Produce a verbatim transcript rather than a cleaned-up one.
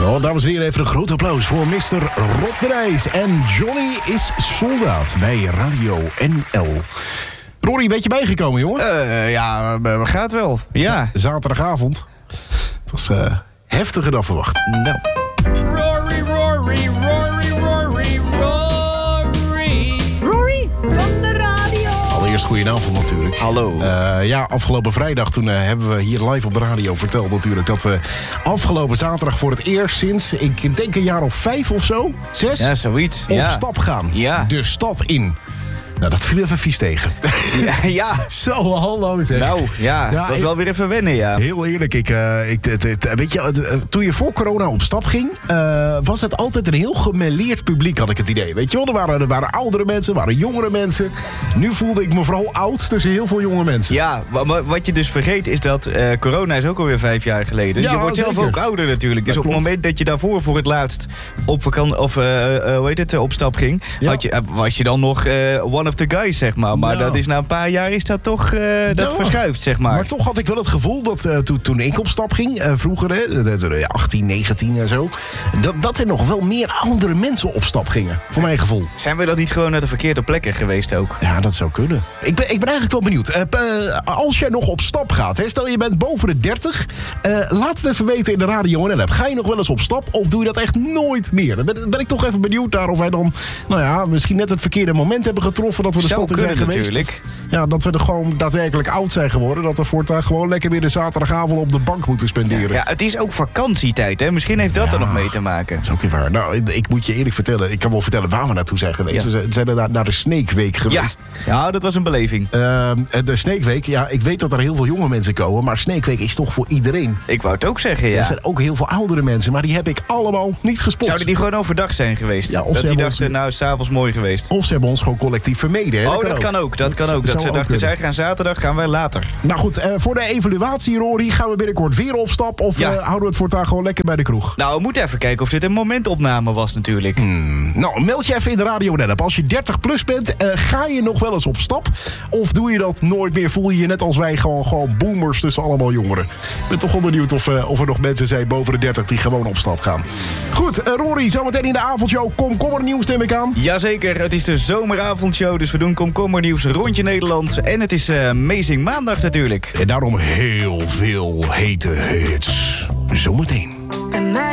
Oh, dames en heren, even een groot applaus voor mister Rob de Nijs. En Johnny is soldaat bij Radio N L. Rory, ben je bijgekomen, jongen? Uh, ja, we gaat wel. Ja. Z- zaterdagavond. Het was uh, heftiger dan verwacht. Nou. Rory, Rory, Rory, Rory, Rory. Rory van de radio. Allereerst goedenavond natuurlijk. Hallo. Uh, ja, afgelopen vrijdag toen uh, hebben we hier live op de radio verteld natuurlijk... dat we afgelopen zaterdag voor het eerst sinds, ik denk een jaar of vijf of zo, zes... Ja, zoiets. op Ja. stap gaan. Ja. De stad in. Nou, dat viel even vies tegen. Ja, ja. Zo, hallo zeg. Nou, ja, Ja, dat was ik- wel weer even wennen, ja. Heel eerlijk, ik, uh, ik, het, het, weet je, het, uh, toen je voor corona op stap ging... Uh, was het altijd een heel gemêleerd publiek, had ik het idee. Weet je wel, er waren, er waren oudere mensen, er waren jongere mensen. Nu voelde ik me vooral oud tussen heel veel jonge mensen. Ja, maar wat je dus vergeet is dat uh, corona is ook alweer vijf jaar geleden. Ja, je wordt zelf zeker. ook ouder natuurlijk. Dus Dat op het klopt. moment dat je daarvoor voor het laatst op vakantie of uh, uh, hoe heet het, op stap ging, Ja. had je, uh, was je dan nog uh, one of the guys, zeg maar. Maar Ja. dat is na een paar jaar is dat toch uh, dat Ja. verschuift, zeg maar. Maar toch had ik wel het gevoel dat uh, toen, toen ik op stap ging, uh, vroeger, hè, de- de- de achttien, negentien en zo... Dat, dat er nog wel meer oudere mensen op stap gingen, voor mijn gevoel. Zijn we dan niet gewoon naar de verkeerde plekken geweest ook? Ja, dat zou kunnen. Ik ben, ik ben eigenlijk wel benieuwd. Uh, p- uh, als jij nog op stap gaat, hè, stel je bent boven de dertig... Uh, laat het even weten in de Radio N L app. Ga je nog wel eens op stap of doe je dat echt nooit meer? Dan ben, ben ik toch even benieuwd daar of wij dan... nou ja, misschien net het verkeerde moment hebben getroffen... dat we de Zou stad in zijn kunnen geweest. natuurlijk. Ja, dat we er gewoon daadwerkelijk oud zijn geworden. Dat we voortaan gewoon lekker weer de zaterdagavond op de bank moeten spenderen. Ja, het is ook vakantietijd, hè? Misschien heeft dat Ja. er nog mee te maken. Dat is ook weer waar. Nou, ik- ik moet je eerlijk vertellen. Ik kan wel vertellen waar we naartoe zijn geweest. Ja. We zijn- zijn er naar, naar de Snake Week Ja. geweest. ja, dat was een beleving. Ehm, de Snake Week, ja, ik weet dat er heel veel jonge mensen komen. Maar Snake Week is toch voor iedereen. Ik wou het ook zeggen, Er ja. zijn ook heel veel oudere mensen. Maar die heb ik allemaal niet gespot. Zouden die gewoon overdag zijn geweest? Ja, of dat ze die hebben dachten, ons- nou, is 's avonds mooi geweest. Of ze hebben ons gewoon collectief vermeden. Hè? Oh, dat kan ook. Dat kan ook. Dat zou ze ook dachten, kunnen. zij gaan zaterdag, gaan wij later. Nou goed, eh, voor de evaluatie, Rory, gaan we binnenkort weer op stap? Of Ja. eh, houden we het voortaan gewoon lekker bij de kroeg? Nou, we moeten even kijken of dit een momentopname was natuurlijk. Nou, meld je even in de Radio N L app. Als je dertig plus bent, eh, ga je nog wel eens op stap? Of doe je dat nooit meer? Voel je je net als wij gewoon, gewoon boomers tussen allemaal jongeren? Ik ben toch wel benieuwd of, eh, of er nog mensen zijn boven de dertig die gewoon op stap gaan. Goed, eh, Rory, zometeen in de avondshow komkommer nieuws, neem ik aan. Jazeker, het is de zomeravondshow, dus we doen komkommernieuws rondje Nederland. En het is uh, Amazing Maandag natuurlijk. En daarom heel veel hete hits. Zometeen. En mij